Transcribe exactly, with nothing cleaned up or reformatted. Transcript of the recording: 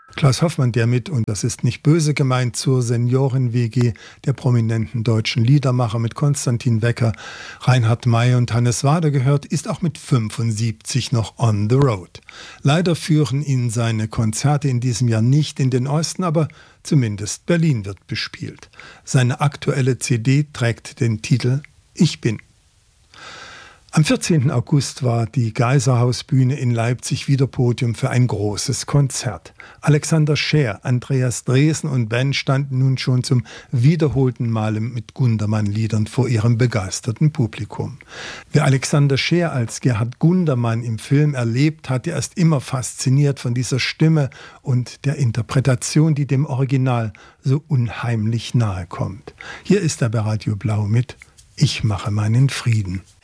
Klaus Hoffmann, der mit, und das ist nicht böse gemeint, zur Senioren-W G der prominenten deutschen Liedermacher mit Konstantin Wecker, Reinhard May und Hannes Wader gehört, ist auch mit fünfundsiebzig noch on the road. Leider führen ihn seine Konzerte in diesem Jahr nicht in den Osten, aber zumindest Berlin wird bespielt. Seine aktuelle C D trägt den Titel Ich bin. Am vierzehnten August war die Geiserhausbühne in Leipzig wieder Podium für ein großes Konzert. Alexander Scheer, Andreas Dresen und Band standen nun schon zum wiederholten Male mit Gundermann-Liedern vor ihrem begeisterten Publikum. Wer Alexander Scheer als Gerhard Gundermann im Film erlebt hat, der ist immer fasziniert von dieser Stimme und der Interpretation, die dem Original so unheimlich nahe kommt. Hier ist er bei Radio Blau mit Ich mache meinen Frieden.